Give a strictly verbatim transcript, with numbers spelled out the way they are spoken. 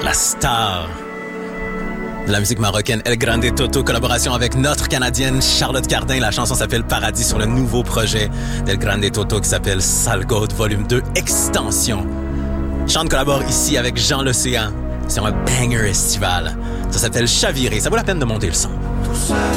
La star de la musique marocaine, El Grande Toto, collaboration avec notre Canadienne Charlotte Cardin. La chanson s'appelle Paradis sur le nouveau projet d'El Grande Toto qui s'appelle Salgoat Volume deux Extension. Chante collabore ici avec Jean L'Océan sur un banger estival. Ça s'appelle Chavirer. Ça vaut la peine de monter le son.